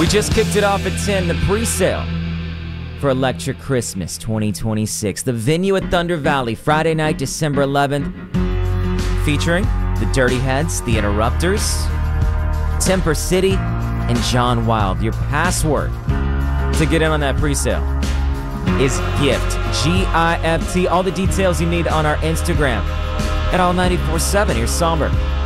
We just kicked it off at 10, the pre-sale for Electric Christmas 2026. The venue at Thunder Valley, Friday night, December 11th, featuring the Dirty Heads, the Interrupters, Temper City, and John Wild. Your password to get in on that pre-sale is GIFT, G-I-F-T. All the details you need on our Instagram at All 94.7. Here's Somber.